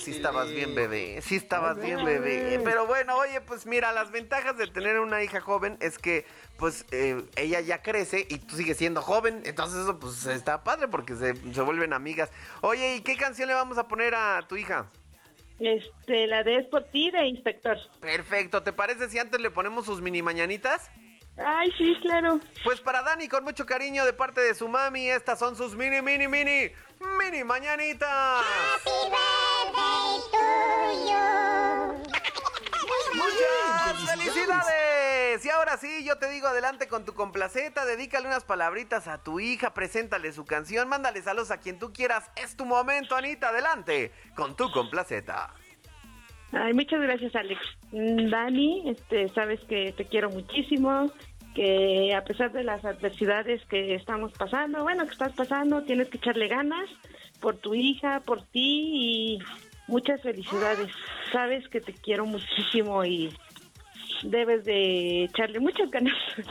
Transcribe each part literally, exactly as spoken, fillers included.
sí estabas bien bebé, sí estabas bien bebé. Pero bueno, oye, pues mira, las ventajas de tener una hija joven es que pues eh, ella ya crece y tú sigues siendo joven. Entonces eso pues está padre porque se, se vuelven amigas. Oye, ¿y qué canción le vamos a poner a tu hija? Este, la de Es por ti de Inspector. Perfecto, ¿te parece si antes le ponemos sus mini mañanitas? Ay, sí, claro. Pues para Dani, con mucho cariño de parte de su mami, estas son sus mini, mini, mini, mini mañanitas. Happy birthday to you. ¡Muchas felicidades! Y ahora sí, yo te digo, adelante con tu complaceta, dedícale unas palabritas a tu hija, preséntale su canción, mándale saludos a quien tú quieras. Es tu momento, Anita, adelante con tu complaceta. Ay, muchas gracias, Alex. Mm, Dani, este, sabes que te quiero muchísimo, que a pesar de las adversidades que estamos pasando, bueno, que estás pasando, tienes que echarle ganas por tu hija, por ti y muchas felicidades. Sabes que te quiero muchísimo y debes de echarle muchas ganas.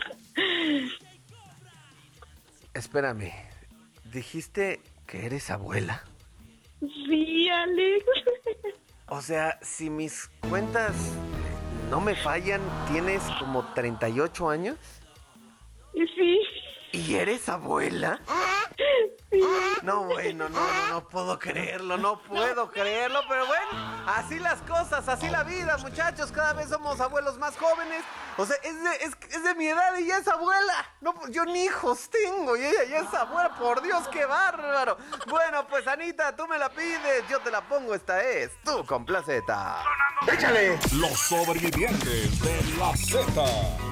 Espérame, ¿dijiste que eres abuela? Sí, Alex. O sea, si mis cuentas no me fallan, tienes como treinta y ocho años. Sí. ¿Y eres abuela? Sí. No, bueno, no, no, no puedo creerlo, no puedo creerlo, pero bueno, así las cosas, así la vida, muchachos, cada vez somos abuelos más jóvenes. O sea, es de, es, es de mi edad y ya es abuela. No, yo ni hijos tengo y ella ya es abuela, por Dios, qué bárbaro. Bueno, pues Anita, tú me la pides, yo te la pongo, esta es tu complaceta. ¡Échale! Los sobrevivientes de la Z.